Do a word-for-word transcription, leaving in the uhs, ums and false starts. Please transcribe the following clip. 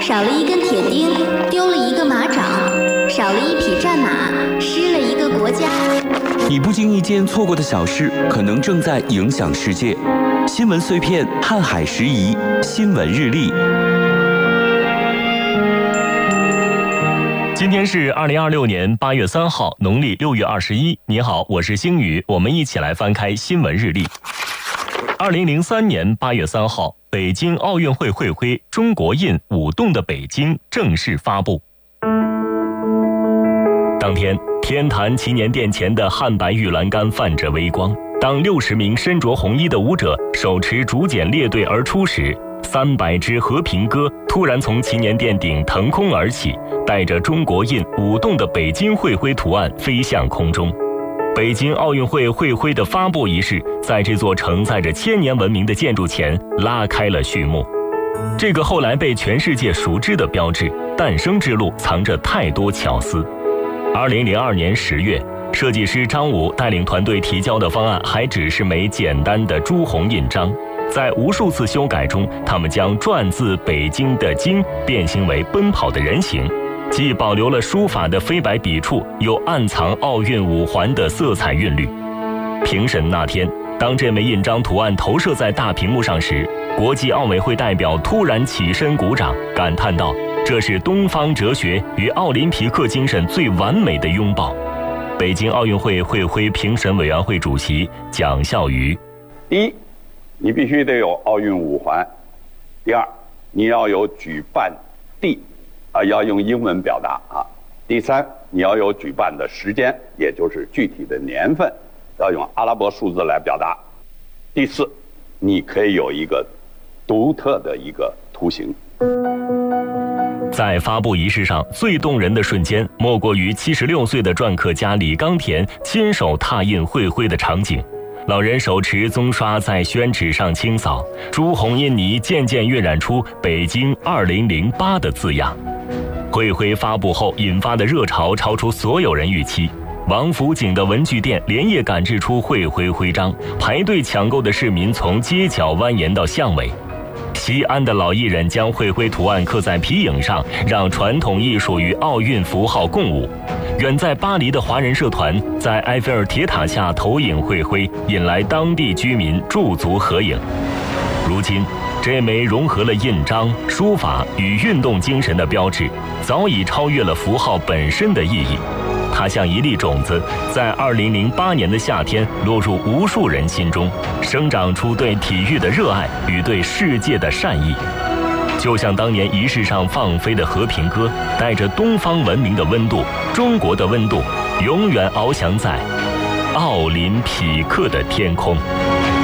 少了一根铁钉，丢了一个马掌，少了一匹战马，失了一个国家。 你不经意间错过的小事，可能正在影响世界。新闻碎片，瀚海时宜，新闻日历。 今天是二零二六年八月三号，农历六月二十一。你好，我是星宇，我们一起来翻开新闻日历。二零零三年八月三号，北京奥运会会徽中国印舞动的北京正式发布。当天，天坛祈年殿前的汉白玉栏杆泛着微光。当六十名身着红衣的舞者手持竹简列队而出时，三百支和平鸽突然从祈年殿顶腾空而起，带着中国印舞动的北京会徽图案飞向空中。北京奥运会会徽的发布仪式在这座承载着千年文明的建筑前拉开了序幕。这个后来被全世界熟知的标志诞生之路藏着太多巧思。二零零二年十月，设计师张武带领团队提交的方案还只是枚简单的朱红印章，在无数次修改中，他们将篆字北京的京变形为奔跑的人形，既保留了书法的飞白笔触，又暗藏奥运五环的色彩韵律。评审那天，当这枚印章图案投射在大屏幕上时，国际奥委会代表突然起身鼓掌，感叹道：“这是东方哲学与奥林匹克精神最完美的拥抱。”北京奥运会会徽评审委员会主席蒋孝瑜： 第一，你必须得有奥运五环；第二，你要有举办地，啊，要用英文表达啊；第三，你要有举办的时间，也就是具体的年份，要用阿拉伯数字来表达；第四，你可以有一个独特的一个图形。 在发布仪式上，最动人的瞬间莫过于七十六岁的篆刻家李冈田亲手拓印会徽的场景。老人手持棕刷在宣纸上清扫，朱红印泥渐渐晕染出北京二零零八的字样。会徽发布后引发的热潮超出所有人预期。王府井的文具店连夜赶制出会徽徽章，排队抢购的市民从街角蜿蜒到巷尾。西安的老艺人将会徽图案刻在皮影上，让传统艺术与奥运符号共舞。远在巴黎的华人社团在埃菲尔铁塔下投影会徽，引来当地居民驻足合影。如今，这枚融合了印章、书法与运动精神的标志，早已超越了符号本身的意义。它像一粒种子，在二零零八年的夏天落入无数人心中，生长出对体育的热爱与对世界的善意。就像当年仪式上放飞的和平鸽，带着东方文明的温度，中国的温度，永远翱翔在奥林匹克的天空。